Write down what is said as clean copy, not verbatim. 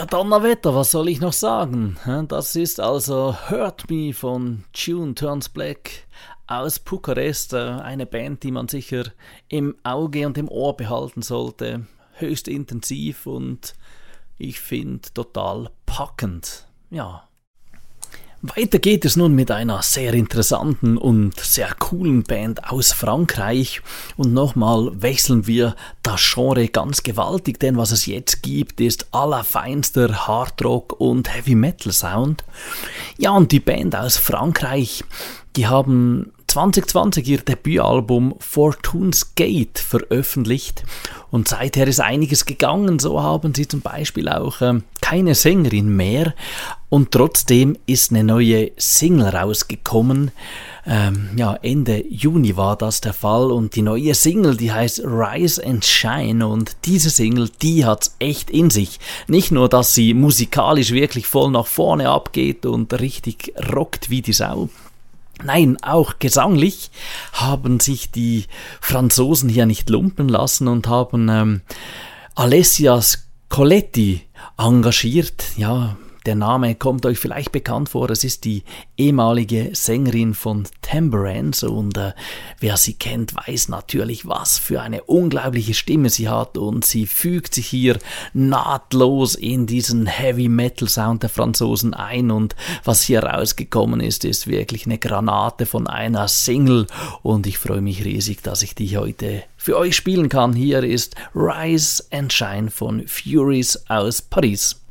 Ja, Donnerwetter, was soll ich noch sagen? Das ist also Hurt Me von June Turns Black aus Bukarest. Eine Band, die man sicher im Auge und im Ohr behalten sollte. Höchst intensiv und ich finde total packend. Ja. Weiter geht es nun mit einer sehr interessanten und sehr coolen Band aus Frankreich. Und nochmal wechseln wir das Genre ganz gewaltig, denn was es jetzt gibt, ist allerfeinster Hardrock und Heavy Metal Sound. Ja, und die Band aus Frankreich, die haben 2020 ihr Debütalbum Fortune's Gate veröffentlicht und seither ist einiges gegangen. So haben sie zum Beispiel auch keine Sängerin mehr und trotzdem ist eine neue Single rausgekommen. Ende Juni war das der Fall und die neue Single, die heißt Rise and Shine und diese Single, die hat's echt in sich. Nicht nur, dass sie musikalisch wirklich voll nach vorne abgeht und richtig rockt wie die Sau. Nein, auch gesanglich haben sich die Franzosen hier nicht lumpen lassen und haben Alessia Scoletti engagiert. Ja, der Name kommt euch vielleicht bekannt vor. Es ist die ehemalige Sängerin von Tambourines und wer sie kennt, weiß natürlich, was für eine unglaubliche Stimme sie hat und sie fügt sich hier nahtlos in diesen Heavy Metal Sound der Franzosen ein und was hier rausgekommen ist, ist wirklich eine Granate von einer Single und ich freue mich riesig, dass ich die heute für euch spielen kann. Hier ist Rise and Shine von Furies aus Paris.